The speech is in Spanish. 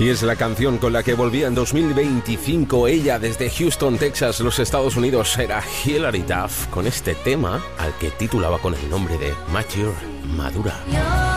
Y es la canción con la que volvía en 2025 ella desde Houston, Texas, los Estados Unidos. Era Hilary Duff con este tema al que titulaba con el nombre de Mature, Madura.